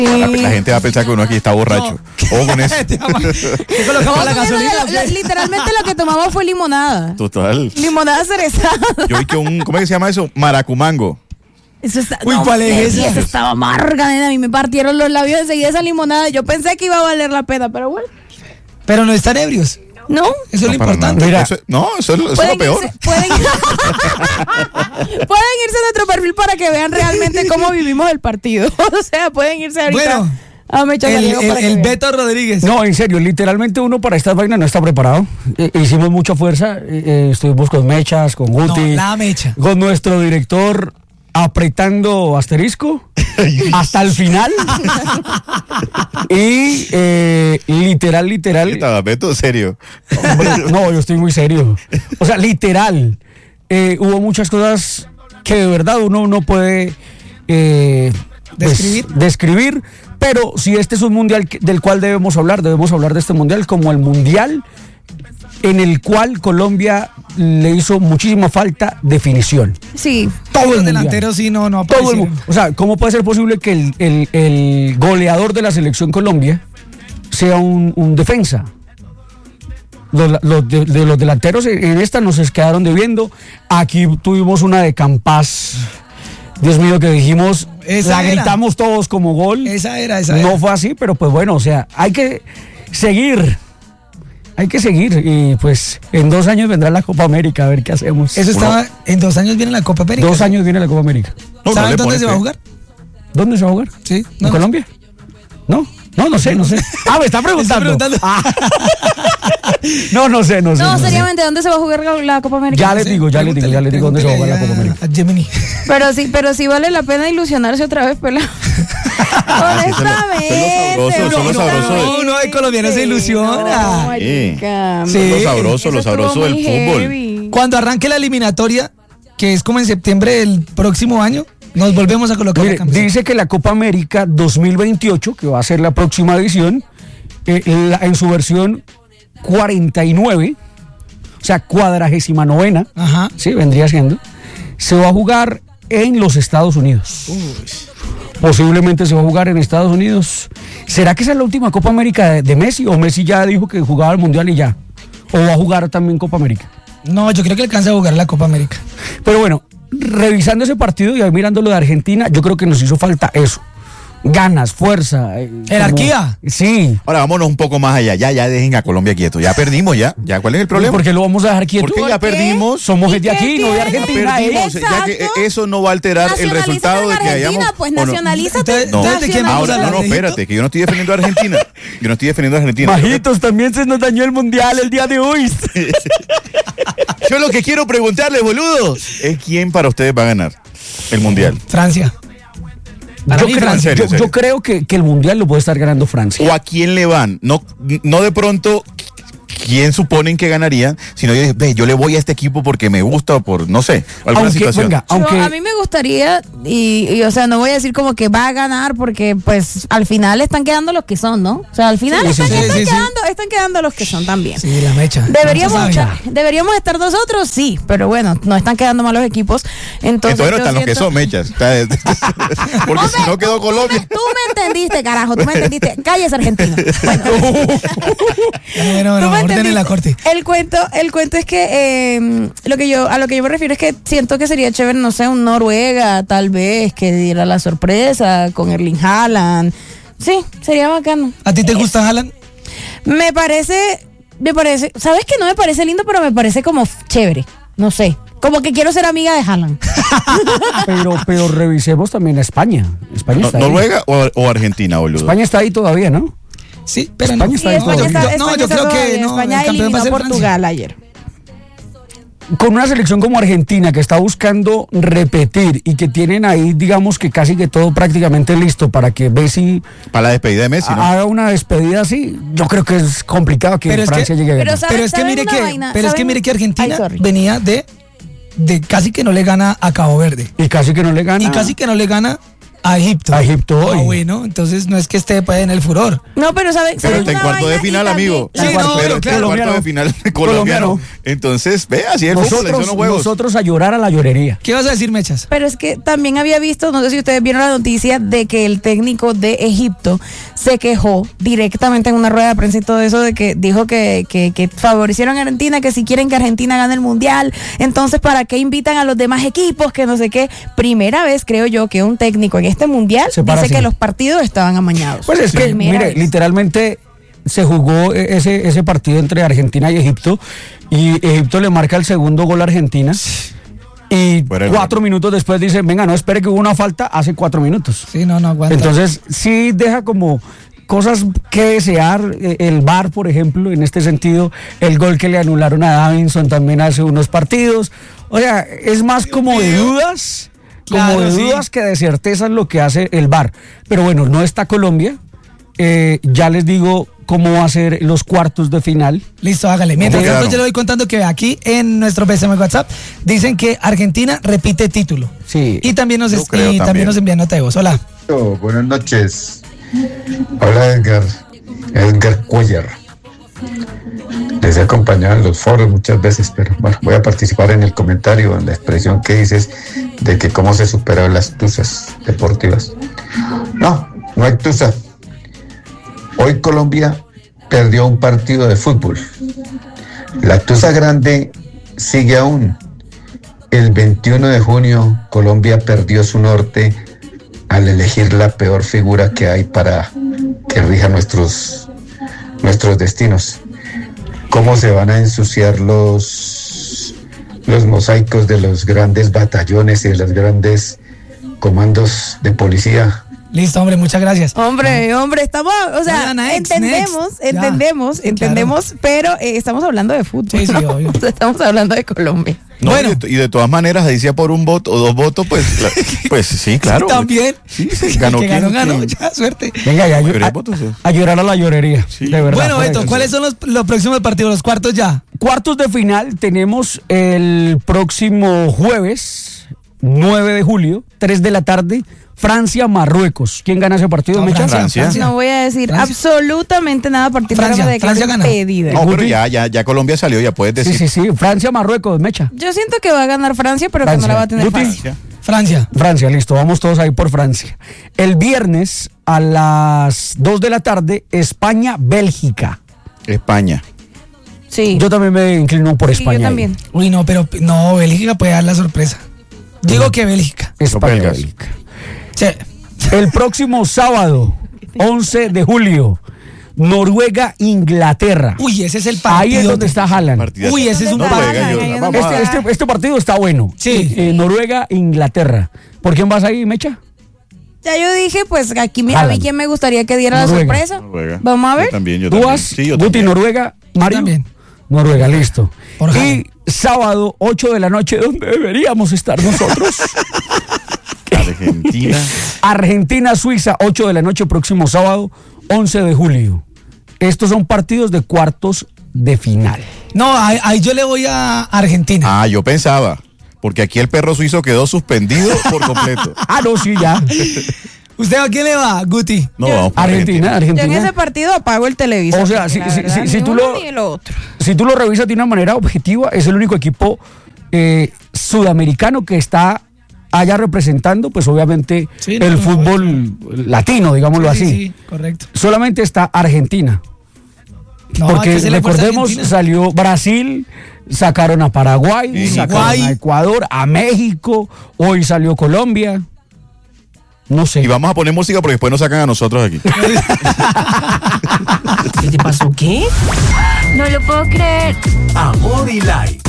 La gente va a pensar que uno aquí está borracho. O con eso. ¿Qué colocamos la gasolina? Literalmente lo que tomamos fue limonada. Total. Limonada cerezada. Yo vi que ¿cómo es que se llama eso? Maracumango. Eso está, Uy, ¿cuál es esa? Eso estaba amarga, nena. A mí me partieron los labios enseguida esa limonada. Yo pensé que iba a valer la pena, pero bueno. Pero no están ebrios. No. Eso es lo para importante. nada. Mira, Eso es lo peor. Pueden irse a nuestro perfil para que vean realmente cómo vivimos el partido. O sea, pueden irse ahorita. Bueno, a Mecha Gallego para que el vean. Beto Rodríguez. No, en serio, literalmente uno para estas vainas no está preparado. Hicimos mucha fuerza, estuvimos con Mechas, con Guti, No, la Mecha. con nuestro director apretando asterisco hasta el final. Y literal. Estaba Beto, serio. Hombre, no, yo estoy muy serio. O sea, literal. Hubo muchas cosas que de verdad uno no puede describir, pero si este es un mundial del cual debemos hablar de este mundial como el mundial en el cual Colombia le hizo muchísima falta definición. Sí. Todo el Los mundial. delanteros sí no Todo el aparecieron. mundo. O sea, ¿cómo puede ser posible que el goleador de la selección Colombia sea un defensa? Los delanteros en esta nos quedaron debiendo. Aquí tuvimos una de Campas, Dios mío, que dijimos, Esa la era. gritamos todos como gol. Esa era. No fue así, pero pues bueno, o sea, hay que seguir. Y pues en 2 años vendrá la Copa América, a ver qué hacemos. Eso estaba, en 2 años viene la Copa América. 2 años viene la Copa América. No, ¿Saben le dónde pones se va a fe. jugar? ¿Dónde se va a jugar? Sí. ¿En Colombia? No sé. Ah, me está preguntando. Ah. No sé. No, seriamente, ¿dónde se va a jugar la Copa América? Ya les digo dónde se va a jugar la Copa América. A Gemini. Pero sí vale la pena ilusionarse otra vez, pelado. Honestamente. Son los sabrosos. Uno de colombiano se ilusiona. marica. Sí. Lo sabroso Eso del estuvo muy fútbol. heavy. Cuando arranque la eliminatoria, que es como en septiembre del próximo año, nos volvemos a colocar Mire, la camiseta. dice que la Copa América 2028, que va a ser la próxima edición, en su versión 49, o sea, 49ª, Ajá. sí, vendría siendo, se va a jugar en los Estados Unidos. Posiblemente se va a jugar en Estados Unidos. ¿Será que esa es la última Copa América de Messi? ¿O Messi ya dijo que jugaba el Mundial y ya? ¿O va a jugar también Copa América? No, yo creo que alcanza a jugar la Copa América. Pero bueno, revisando ese partido y ahí mirando lo de Argentina, yo creo que nos hizo falta eso. Ganas, fuerza. Jerarquía. Sí. Ahora vámonos un poco más allá. Ya dejen a Colombia quieto. Ya perdimos, ya. ¿Cuál es el problema? ¿Por qué lo vamos a dejar quieto? Porque ya perdimos. Somos ¿Y de qué aquí, no de tiene? Argentina. Perdimos, ya que eso no va a alterar el Nacionalízate resultado en de que Argentina, hayamos. pues o no. nacionalízate. No, Entonces, ¿de quién vamos a ahora hablar? no, espérate, que yo no estoy defendiendo a Argentina. Yo no estoy defendiendo a Argentina. Majitos, también se nos dañó el mundial el día de hoy. Yo lo que quiero preguntarle, boludo, es quién para ustedes va a ganar el mundial. Francia. Para mí, Francia. serio. Yo creo que el mundial lo puede estar ganando Francia. O a quién le van. No de pronto quién suponen que ganaría, sino yo le voy a este equipo porque me gusta o por, no sé, alguna situación. Venga, Yo, aunque a mí me gustaría, y, o sea, no voy a decir como que va a ganar, porque pues al final están quedando los que son, ¿no? O sea, al final Sí, están quedando los que son también. Sí, la mecha. Deberíamos estar nosotros, sí, pero bueno, no están quedando malos equipos. Entonces no están yo los que siento- son mechas. Porque si no quedó Colombia. Tú me entendiste, carajo, tú me entendiste. Cállese, argentino. Bueno, Bueno, tú me orden en la entendiste. corte. El cuento es que a lo que yo me refiero es que siento que sería chévere, no sé, un Noruega, tal vez, que diera la sorpresa con Erling Haaland. Sí, sería bacano. ¿A ti te gusta Haaland? Me parece, ¿sabes que no me parece lindo, pero me parece como chévere? No sé. Como que quiero ser amiga de Haaland. pero revisemos también a España. España está ahí. ¿Noruega o Argentina, boludo? España está ahí todavía, ¿no? Sí, pero España no. está ahí todavía. Yo creo que no. España El campeón va a eliminó ser a Francia. Portugal ayer. Con una selección como Argentina que está buscando repetir y que tienen ahí, digamos que casi que todo prácticamente listo para que Messi Para la despedida de Messi, ¿no? haga una despedida así, yo creo que es complicado que Pero es Francia que- llegue a ganar. Pero es que mire una que, vaina? pero es que ¿Saben? mire que Argentina Ay, sorry. venía de casi que no le gana a Cabo Verde. Y casi que no le gana. Y casi que no le gana A Egipto. A Egipto hoy. Ah, bueno, entonces no es que esté pues, en el furor. No, pero ¿sabe Pero está en una cuarto de vaina? final, Y también- amigo. Sí, Pero no, está en claro. cuarto de final colombiano. Entonces, ve, así es el fútbol, ahí son los juegos. Nosotros a llorar a la llorería. ¿Qué vas a decir, Mechas? Pero es que también había visto, no sé si ustedes vieron la noticia de que el técnico de Egipto se quejó directamente en una rueda de prensa y todo eso de que dijo que favorecieron a Argentina, que si quieren que Argentina gane el mundial, entonces ¿para qué invitan a los demás equipos? Que no sé qué. Primera vez, creo yo, que un técnico en este mundial Se para dice así. que los partidos estaban amañados. Pues es que, Primera mire, vez. literalmente se jugó ese partido entre Argentina y Egipto y Egipto le marca el segundo gol a Argentina y Fuera el 4 gol. minutos después dice, venga, no espere que hubo una falta hace 4 minutos. Sí, no aguanta. Entonces sí deja como cosas que desear. El VAR, por ejemplo, en este sentido, el gol que le anularon a Davinson también hace unos partidos. O sea, es más como de dudas. Claro, Como de sí. dudas que de certezas lo que hace el VAR. Pero bueno, no está Colombia. Ya les digo cómo va a ser los cuartos de final. Listo, hágale. Mientras ¿Cómo tanto, quedaron? yo le voy contando que aquí en nuestro PSM WhatsApp dicen que Argentina repite título. Sí. Y también nos, Yo creo también también. nos envían nota de voz. Hola. Buenas noches. Hola Edgar Cuellar. Les he acompañado en los foros muchas veces, pero bueno, voy a participar en el comentario, en la expresión que dices de que cómo se superaron las tusas deportivas. No hay tusa. Hoy Colombia perdió un partido de fútbol. La tusa grande sigue aún. El 21 de junio Colombia perdió su norte al elegir la peor figura que hay para que rija nuestros destinos. ¿Cómo se van a ensuciar los mosaicos de los grandes batallones y de los grandes comandos de policía? Listo, hombre, muchas gracias. Hombre, estamos, o sea, Oiga, next. entendemos, pero estamos hablando de fútbol. Sí, sí, ¿no? obvio. O sea, estamos hablando de Colombia. No, Bueno. y de todas maneras, ahí sea por un voto o 2 votos, pues, pues sí, claro. También. Sí, sí, ganó El que ganó, quien- ganó. quien- Ya, suerte. Venga, ya, Pero hay votos, a llorar a la llorería. Sí. De verdad. Bueno, fuera de Beto, canción. ¿cuáles son los próximos partidos? Los cuartos ya. Cuartos de final tenemos el próximo jueves, 9 de julio, 3 de la tarde, Francia-Marruecos. ¿Quién gana ese partido, No, Mecha? Francia. No voy a decir Francia. absolutamente nada a partir de ahora, Francia, me declaro Francia gana. impedida. No, pero ya Colombia salió, ya puedes Sí, decir. sí, sí. Francia-Marruecos, Mecha. Yo siento que va a ganar Francia, pero que Francia. no la va a tener Guti. fácil. Francia. Francia, listo, vamos todos ahí por Francia. El viernes a las 2 de la tarde, España-Bélgica. España. Sí. Yo también me inclino por Sí, España. yo ahí. también. Uy, no, pero no, Bélgica puede dar la sorpresa. Digo que Bélgica. España-Bélgica. Sí. El próximo sábado, 11 de julio, Noruega-Inglaterra. Uy, ese es el partido. Ahí es donde está Haaland. Partidazo. Uy, ese es un Noruega, partido. yo- Ahí es vamos donde a- Este partido está bueno. Sí. Noruega-Inglaterra. ¿Por quién vas ahí, Mecha? Ya yo dije, pues aquí a mí Haaland. quién me gustaría que diera Noruega. la sorpresa. Noruega. Vamos a Yo ver. también, yo ¿Tú también. vas? Sí, yo Guti, también. Noruega. Mario. también. Noruega, listo. Por Y Haaland. sábado, 8 de la noche, ¿dónde deberíamos estar nosotros? Argentina. Argentina-Suiza, 8 de la noche, próximo sábado, 11 de julio. Estos son partidos de cuartos de final. No, ahí yo le voy a Argentina. Ah, yo pensaba. Porque aquí el perro suizo quedó suspendido por completo. Ah, no, sí, ya. ¿Usted a quién le va, Guti? No, vamos por Argentina, Yo en ese Argentina. partido apago el televisor. O sea, porque si- la si- verdad, si ni tú uno lo- ni el otro. Si tú lo revisas de una manera objetiva, es el único equipo sudamericano que está allá representando, pues obviamente, Sí, no, el no, fútbol latino, digámoslo Sí, así. sí, correcto. Solamente está Argentina. No, hay Porque que hacerle fuerza a recordemos, Argentina. salió Brasil, sacaron a Paraguay, México. sacaron a Ecuador, a México, hoy salió Colombia. No sé. Y vamos a poner música porque después nos sacan a nosotros aquí. ¿Qué te pasó? ¿Qué? No lo puedo creer. Amor y Like.